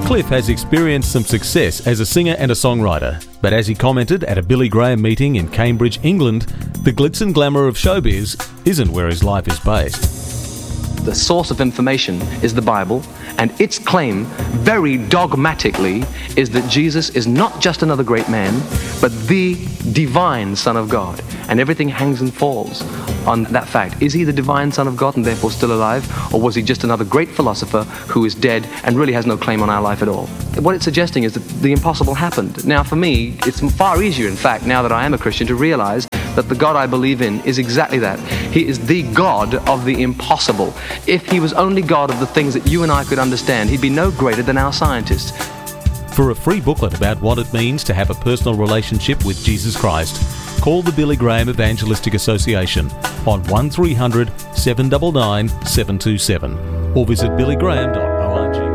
Cliff has experienced some success as a singer and a songwriter, but as he commented at a Billy Graham meeting in Cambridge, England, the glitz and glamour of showbiz isn't where his life is based. The source of information is the Bible, and its claim, very dogmatically, is that Jesus is not just another great man, but the divine Son of God. And everything hangs and falls on that fact. Is he the divine Son of God and therefore still alive, or was he just another great philosopher who is dead and really has no claim on our life at all? What it's suggesting is that the impossible happened. Now, for me, it's far easier, in fact, now that I am a Christian, to realize that the God I believe in is exactly that. He is the God of the impossible. If he was only God of the things that you and I could understand, he'd be no greater than our scientists. For a free booklet about what it means to have a personal relationship with Jesus Christ, call the Billy Graham Evangelistic Association on 1300 799 727 or visit billygraham.org.